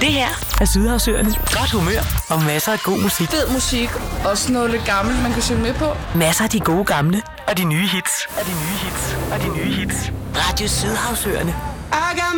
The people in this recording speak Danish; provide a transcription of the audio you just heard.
Det her er Sydhavsøerne. Godt humør og masser af god musik. Fed musik. Også noget lidt gammelt, man kan synge med på. Masser af de gode gamle og de nye hits. Radio Sydhavsøerne.